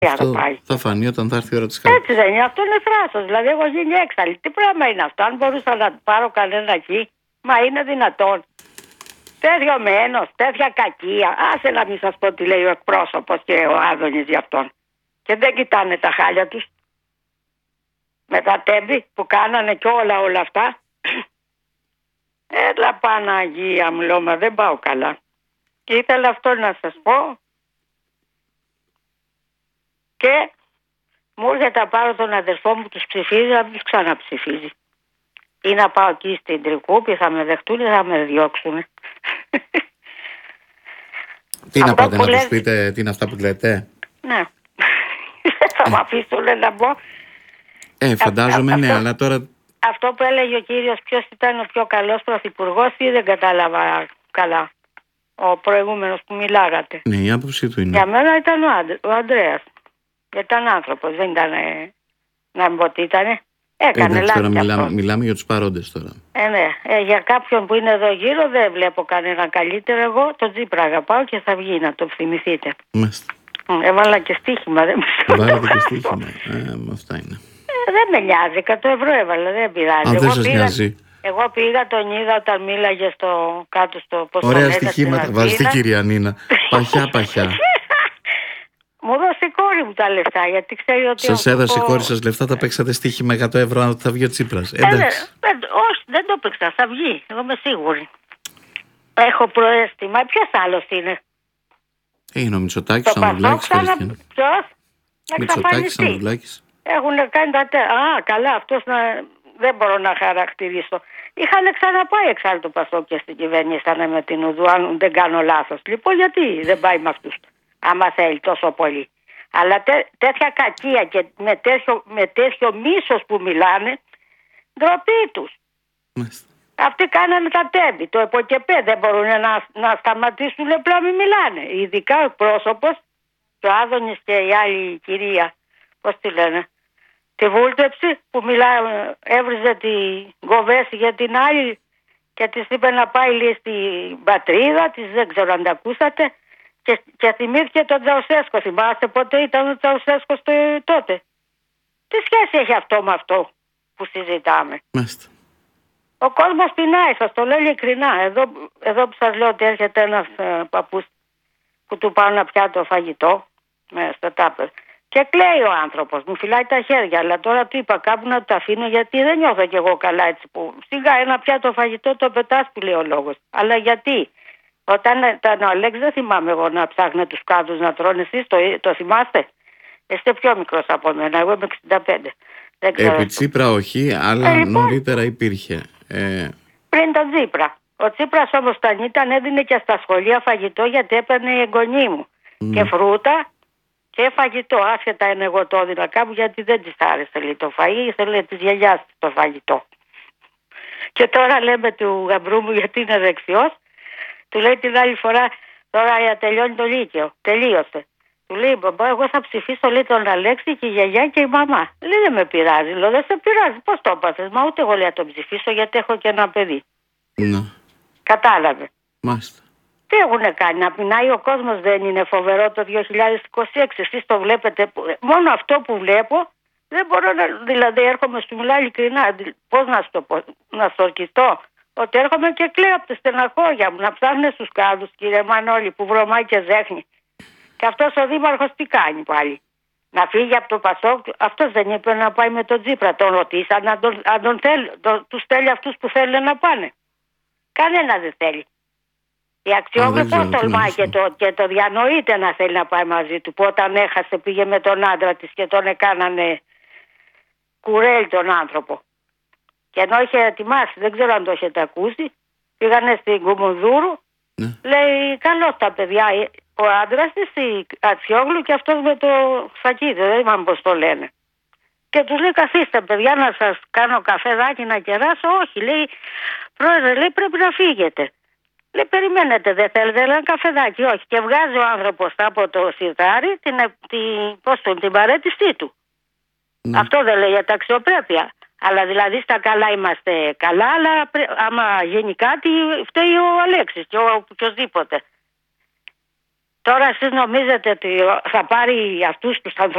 Αυτό πάει. θα φανεί όταν θα έρθει η ώρα της κάλπης. Έτσι δεν είναι, αυτό είναι θράσος. Δηλαδή, έχω γίνει έξαλλη. Τι πράγμα είναι αυτό, αν μπορούσα να πάρω κανένα εκεί, μα είναι δυνατόν. Τέτοιο μένος, τέτοια κακία. Άσε να μην σας πω τι λέει ο εκπρόσωπος και ο Άδωνης γι' αυτόν. Και δεν κοιτάνε τα χάλια τους. Με τα τέμπη που κάνανε και όλα αυτά. Έλα Παναγία μου, λέω, μα δεν πάω καλά. Και ήθελα αυτό να σας πω. Και μου έρχεται να πάρω τον αδερφό μου, τους ψηφίζει, να μην τους ξαναψηφίζει. Ή να πάω εκεί στην Τρικούπη, θα με δεχτούν ή θα με διώξουν. Τι να πάτε να τους πείτε, τι είναι αυτά που λέτε? Ναι. Θα με αφήσουν να πω. Φαντάζομαι, ναι, αλλά τώρα... Αυτό που έλεγε ο κύριος ποιος ήταν ο πιο καλός πρωθυπουργός, ή δεν κατάλαβα καλά. Ο προηγούμενος που μιλάγατε. Ναι, η άποψή του είναι. Για μένα ήταν ο Ανδρέας. Ήταν άνθρωπος, δεν ήταν να μην πω τι ήτανε. Έκανε λάθη. Τώρα μιλάμε για τους παρόντες τώρα. Ναι. Για κάποιον που είναι εδώ γύρω δεν βλέπω κανένα καλύτερο. Εγώ τον Τσίπρα αγαπάω και θα βγει, να το θυμηθείτε. Μάλιστα. Έβαλα και στοίχημα, δεν μου Βάλατε και στοίχημα. Αυτά είναι. Δεν με νοιάζει, 100 ευρώ έβαλα, δεν πειράζει. Δεν σας νοιάζει. Εγώ πήγα, τον είδα όταν μίλαγε κάτω στο πώς. Ωραία στοιχήματα βάζετε, κυρία Νίνα. Παχιά. Μου δώσε η κόρη μου τα λεφτά, γιατί ξέρει ότι... Σας έδωσε η κόρη σας λεφτά, τα παίξατε στοίχημα 100 ευρώ αν θα βγει ο Τσίπρας. Εντάξει. Όχι, δεν το παίξα, θα βγει, εγώ είμαι σίγουρη. Έχω προαίσθημα. Ποιος άλλος είναι? Είναι ο Μητσοτάκης, ο Ανδρουλάκης. Ποιος? Μητσοτάκης, Ανδρουλάκης. Έχουν κάνει τα καλά, αυτός δεν μπορώ να χαρακτηρίσω. Είχαν ξαναπάει εξάλλου το Πασόκ και στην κυβέρνηση με την Ουδού, αν δεν κάνω λάθος. Λοιπόν, γιατί δεν πάει με αυτούς, άμα θέλει τόσο πολύ. Αλλά τέτοια κακία και με τέτοιο μίσος που μιλάνε, ντροπή τους. Αυτοί κάνανε τα τέμπη, το ΕΠΟΚΕΠΕ, δεν μπορούν να σταματήσουν απλά μην μιλάνε. Ειδικά ο πρόσωπος, ο Άδωνης και η άλλη κυρία, πώς τη λένε, τη Βούλτεψη που έβριζε την Γκοβέση για την άλλη και της είπε να πάει λέει στην πατρίδα της, δεν ξέρω αν τα ακούσατε, και θυμήθηκε τον Τσαουσέσκο. Θυμάστε πότε ήταν ο Τσαουσέσκο τότε? Τι σχέση έχει αυτό με αυτό που συζητάμε? Μάλιστα. Ο κόσμος πεινάει, σας το λέω ειλικρινά. Εδώ που σας λέω ότι έρχεται ένας παππούς που του πάω να πιάτο φαγητό στο τάπερ. Και κλαίει ο άνθρωπος, μου φυλάει τα χέρια. Αλλά τώρα του είπα κάπου να το αφήνω, γιατί δεν νιώθω κι εγώ καλά έτσι που σιγά ένα πιάτο φαγητό το πετάς που λέει ο λόγος. Αλλά γιατί? Όταν ήταν ο Αλέξ, δεν θυμάμαι εγώ να ψάχνω τους κάδους να τρώνε. Εσείς το θυμάστε? Είστε πιο μικρός από μένα, εγώ είμαι 65. Επί Τσίπρα όχι, αλλά νωρίτερα υπήρχε. Πριν τον Τσίπρα. Ο Τσίπρας όμως όταν ήταν έδινε και στα σχολεία φαγητό, γιατί έπαιρνε η εγγονή μου. Και φρούτα και φαγητό. Άσχετα είναι εγώ το έδινα κάπου, γιατί δεν της άρεσε λέει, το φαΐ, ήθελε της γιαγιάς το φαγητό. Και τώρα λέμε του γαμπρού μου, γιατί είναι δεξιός, του λέει την άλλη φορά, τώρα τελειώνει το λύκειο, τελείωσε. Του λέει, μπαμπά, εγώ θα ψηφίσω λέει τον Αλέξη και η γιαγιά και η μαμά. Λέει, δεν με πειράζει. Λέω, δεν σε πειράζει. Πώς το έπαθες? Μα ούτε εγώ λέει να τον ψηφίσω, γιατί έχω και ένα παιδί. Ναι. Κατάλαβε. Μάλιστα. Τι έχουν κάνει? Να πεινάει ο κόσμος, δεν είναι φοβερό το 2026? Εσείς το βλέπετε? Μόνο αυτό που βλέπω, δεν μπορώ να... Δηλαδή έρχομαι, σου μιλάω ειλικρινά, πώς να σου το πω, να σου ορκιστώ, ότι έρχομαι και κλαίω από τη στεναχώρια μου, να ψάχνουν στους κάδους, κύριε Μανώλη, που βρωμάει και ζέχνει. Και αυτός ο δήμαρχος τι κάνει πάλι? Να φύγει από το Πασόκ? Αυτός δεν είπε να πάει με τον Τσίπρα? Τον ρωτήσαν αν τον θέλει, τους θέλει αυτούς που θέλουν να πάνε? Κανένα δεν θέλει. Η Αξιόγλου πώς τολμάει και το διανοείται να θέλει να πάει μαζί του, που όταν έχασε πήγε με τον άντρα της και τον έκανανε κουρέλ τον άνθρωπο. Και ενώ είχε ετοιμάσει, δεν ξέρω αν το έχετε ακούσει, πήγανε στην Κουμουνδούρου, λέει καλώς τα παιδιά, ο άντρας της, η Αξιόγλου και αυτός με το Σακίδη, δεν είπαμε πώς το λένε. Και τους λέει καθίστε παιδιά να σας κάνω καφεδάκι να κεράσω? Όχι, λέει πρόεδρε, λέει πρέπει να φύγετε. Λέει περιμένετε, δεν θέλετε ένα καφεδάκι? Όχι. Και βγάζει ο άνθρωπος από το σιρτάρι την παρέτησή του. Αυτό δεν λέει για τα αξιοπρέπεια? Αλλά δηλαδή στα καλά είμαστε καλά, αλλά άμα γίνει κάτι φταίει ο Αλέξης και οποιοσδήποτε. Τώρα εσείς νομίζετε ότι θα πάρει αυτούς τους ανθρώπους